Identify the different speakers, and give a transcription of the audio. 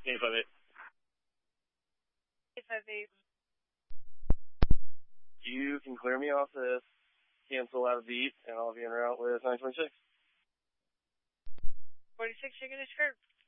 Speaker 1: 858.
Speaker 2: 858.
Speaker 1: You can clear me off this, cancel out of beat, and I'll be en route with 926.
Speaker 2: 46, you're going to chirp.